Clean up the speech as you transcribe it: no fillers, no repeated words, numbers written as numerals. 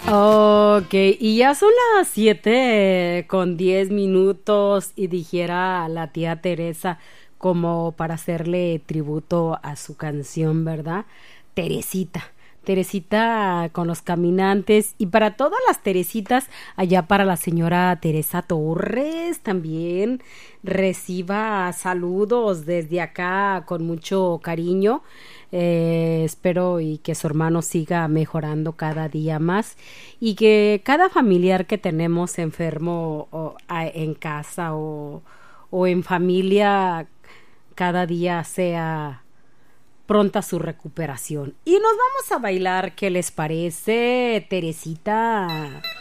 Ok, y ya son las 7:10 y dijera la tía Teresa como para hacerle tributo a su canción, ¿verdad? Teresita. Teresita con los caminantes y para todas las Teresitas, allá para la señora Teresa Torres también reciba saludos desde acá con mucho cariño. Espero y que su hermano siga mejorando cada día más y que cada familiar que tenemos enfermo en casa o en familia cada día sea pronta su recuperación. Y nos vamos a bailar, ¿qué les parece, Teresita?